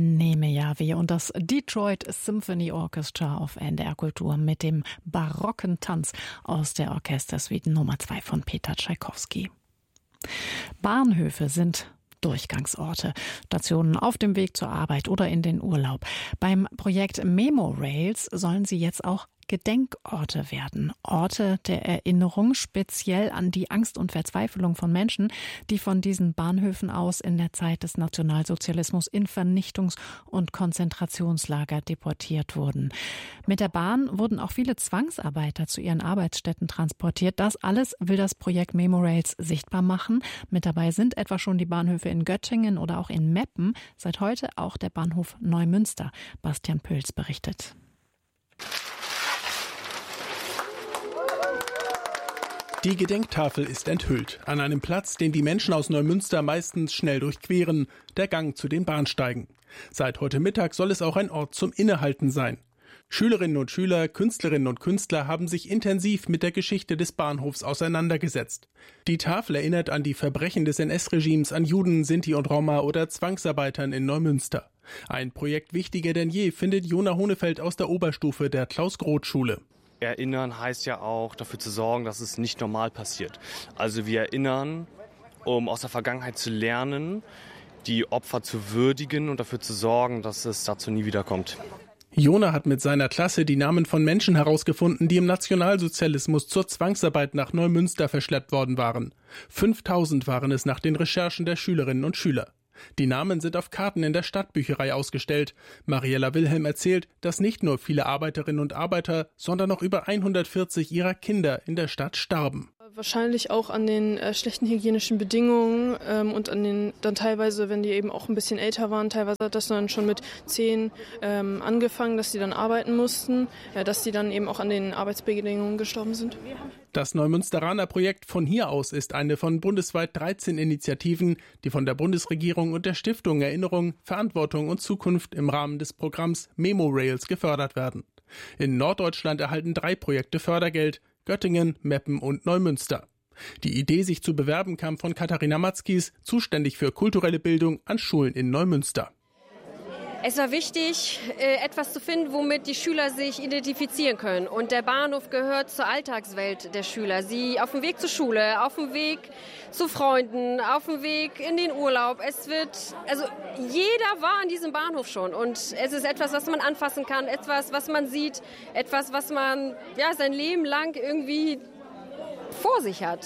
Nehme Yahweh und das Detroit Symphony Orchestra auf NDR Kultur mit dem barocken Tanz aus der Orchestersuite Nummer 2 von Peter Tschaikowski. Bahnhöfe sind Durchgangsorte, Stationen auf dem Weg zur Arbeit oder in den Urlaub. Beim Projekt Memorails sollen sie jetzt auch Gedenkorte werden. Orte der Erinnerung, speziell an die Angst und Verzweiflung von Menschen, die von diesen Bahnhöfen aus in der Zeit des Nationalsozialismus in Vernichtungs- und Konzentrationslager deportiert wurden. Mit der Bahn wurden auch viele Zwangsarbeiter zu ihren Arbeitsstätten transportiert. Das alles will das Projekt Memorails sichtbar machen. Mit dabei sind etwa schon die Bahnhöfe in Göttingen oder auch in Meppen. Seit heute auch der Bahnhof Neumünster. Bastian Pölz berichtet. Die Gedenktafel ist enthüllt, an einem Platz, den die Menschen aus Neumünster meistens schnell durchqueren, der Gang zu den Bahnsteigen. Seit heute Mittag soll es auch ein Ort zum Innehalten sein. Schülerinnen und Schüler, Künstlerinnen und Künstler haben sich intensiv mit der Geschichte des Bahnhofs auseinandergesetzt. Die Tafel erinnert an die Verbrechen des NS-Regimes an Juden, Sinti und Roma oder Zwangsarbeitern in Neumünster. Ein Projekt wichtiger denn je, findet Jona Honefeld aus der Oberstufe der Klaus-Groth-Schule. Erinnern heißt ja auch, dafür zu sorgen, dass es nicht normal passiert. Also wir erinnern, um aus der Vergangenheit zu lernen, die Opfer zu würdigen und dafür zu sorgen, dass es dazu nie wieder kommt. Jona hat mit seiner Klasse die Namen von Menschen herausgefunden, die im Nationalsozialismus zur Zwangsarbeit nach Neumünster verschleppt worden waren. 5000 waren es nach den Recherchen der Schülerinnen und Schüler. Die Namen sind auf Karten in der Stadtbücherei ausgestellt. Mariella Wilhelm erzählt, dass nicht nur viele Arbeiterinnen und Arbeiter, sondern auch über 140 ihrer Kinder in der Stadt starben. Wahrscheinlich auch an den schlechten hygienischen Bedingungen und an den dann teilweise, wenn die eben auch ein bisschen älter waren, teilweise hat das dann schon mit 10 angefangen, dass die dann arbeiten mussten, dass die dann eben auch an den Arbeitsbedingungen gestorben sind. Das Neumünsteraner Projekt von hier aus ist eine von bundesweit 13 Initiativen, die von der Bundesregierung und der Stiftung Erinnerung, Verantwortung und Zukunft im Rahmen des Programms Memorails gefördert werden. In Norddeutschland erhalten 3 Projekte Fördergeld: Göttingen, Meppen und Neumünster. Die Idee, sich zu bewerben, kam von Katharina Matzkies, zuständig für kulturelle Bildung an Schulen in Neumünster. Es war wichtig, etwas zu finden, womit die Schüler sich identifizieren können. Und der Bahnhof gehört zur Alltagswelt der Schüler. Sie auf dem Weg zur Schule, auf dem Weg zu Freunden, auf dem Weg in den Urlaub. Jeder war an diesem Bahnhof schon. Und es ist etwas, was man anfassen kann, etwas, was man sieht, etwas, was man sein Leben lang irgendwie vor sich hat.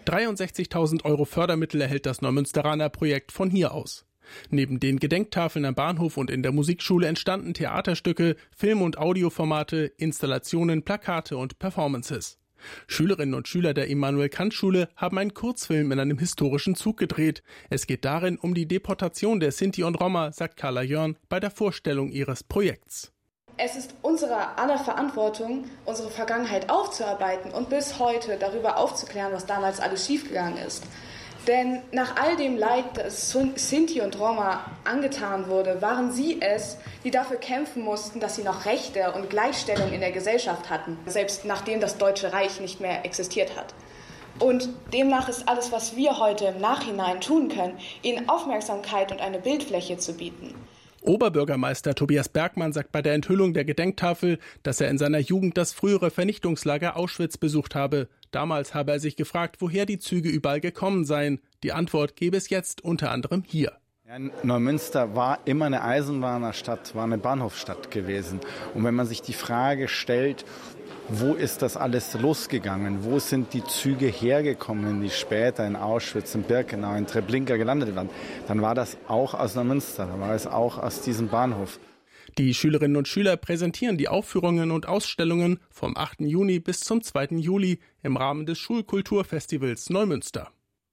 63.000 € Fördermittel erhält das Neumünsteraner Projekt von hier aus. Neben den Gedenktafeln am Bahnhof und in der Musikschule entstanden Theaterstücke, Film- und Audioformate, Installationen, Plakate und Performances. Schülerinnen und Schüler der Immanuel-Kant-Schule haben einen Kurzfilm in einem historischen Zug gedreht. Es geht darin um die Deportation der Sinti und Roma, sagt Carla Jörn bei der Vorstellung ihres Projekts. Es ist unsere aller Verantwortung, unsere Vergangenheit aufzuarbeiten und bis heute darüber aufzuklären, was damals alles schiefgegangen ist. Denn nach all dem Leid, das Sinti und Roma angetan wurde, waren sie es, die dafür kämpfen mussten, dass sie noch Rechte und Gleichstellung in der Gesellschaft hatten, selbst nachdem das Deutsche Reich nicht mehr existiert hat. Und demnach ist alles, was wir heute im Nachhinein tun können, ihnen Aufmerksamkeit und eine Bildfläche zu bieten. Oberbürgermeister Tobias Bergmann sagt bei der Enthüllung der Gedenktafel, dass er in seiner Jugend das frühere Vernichtungslager Auschwitz besucht habe. Damals habe er sich gefragt, woher die Züge überall gekommen seien. Die Antwort gäbe es jetzt unter anderem hier. Ja, Neumünster war immer eine Eisenbahnerstadt, war eine Bahnhofsstadt gewesen. Und wenn man sich die Frage stellt, wo ist das alles losgegangen? Wo sind die Züge hergekommen, die später in Auschwitz, in Birkenau, in Treblinka gelandet waren? Dann war das auch aus Neumünster, dann war es auch aus diesem Bahnhof. Die Schülerinnen und Schüler präsentieren die Aufführungen und Ausstellungen vom 8. Juni bis zum 2. Juli im Rahmen des Schulkulturfestivals Neumünster.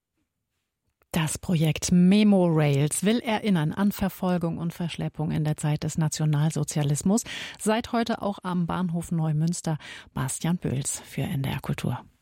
Das Projekt Memorails will erinnern an Verfolgung und Verschleppung in der Zeit des Nationalsozialismus. Seit heute auch am Bahnhof Neumünster. Bastian Pölz für NDR Kultur.